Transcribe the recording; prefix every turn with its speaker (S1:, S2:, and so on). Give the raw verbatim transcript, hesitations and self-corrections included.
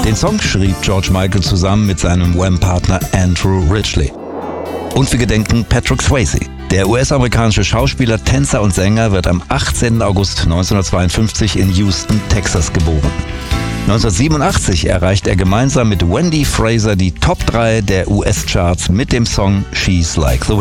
S1: Den Song schrieb George Michael zusammen mit seinem Wham-Partner Andrew Ridgeley. Und wir gedenken Patrick Swayze. Der U S-amerikanische Schauspieler, Tänzer und Sänger wird am achtzehnten August neunzehnhundertzweiundfünfzig in Houston, Texas geboren. neunzehnhundertsiebenundachtzig erreicht er gemeinsam mit Wendy Fraser die Top drei der U S-Charts mit dem Song She's Like the Wind.